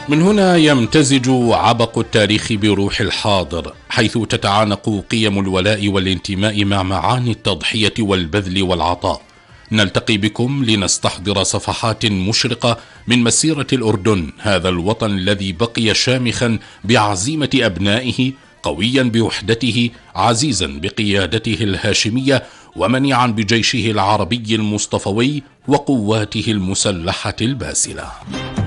من هنا يمتزج عبق التاريخ بروح الحاضر، حيث تتعانق قيم الولاء والانتماء مع معاني التضحية والبذل والعطاء. نلتقي بكم لنستحضر صفحات مشرقة من مسيرة الأردن، هذا الوطن الذي بقي شامخا بعزيمة أبنائه، قويا بوحدته، عزيزا بقيادته الهاشمية، ومنيعا بجيشه العربي المصطفوي وقواته المسلحة الباسلة.